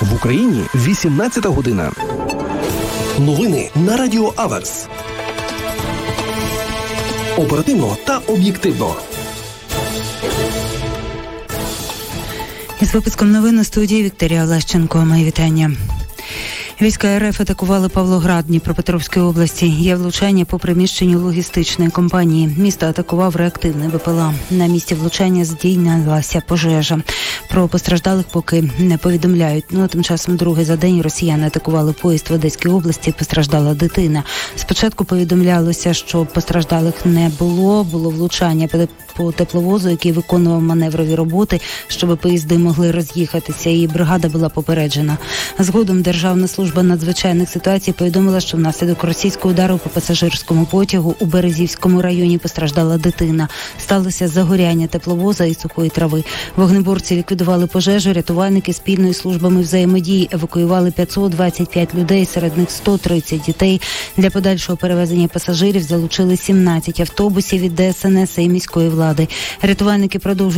В Україні 18 година. Новини на Радіо Аверс. Оперативно та об'єктивно. Із випуском новин у студії Вікторія Олещенко. Мої вітання. Війська РФ атакували Павлоград Дніпропетровської області. Є влучання по приміщенню логістичної компанії. Місто атакував реактивний БПЛА. На місці влучання здійнялася пожежа. Про постраждалих поки не повідомляють. Тим часом другий за день росіяни атакували поїзд в Одеській області. Постраждала дитина. Спочатку повідомлялося, що постраждалих не було. Було влучання по тепловозу, який виконував маневрові роботи, щоб поїзди могли роз'їхатися. І бригада була попереджена. Згодом Державна служба надзвичайних ситуацій повідомила, що внаслідок російського удару по пасажирському потягу у Березівському районі постраждала дитина. Сталося загоряння тепловоза і сухої трави. Вогнеборці ліквідували пожежу, рятувальники спільно із службами взаємодії евакуювали 525 людей, серед них 130 дітей. Для подальшого перевезення пасажирів залучили 17 автобусів від ДСНС і міської влади. Рятувальники продовжують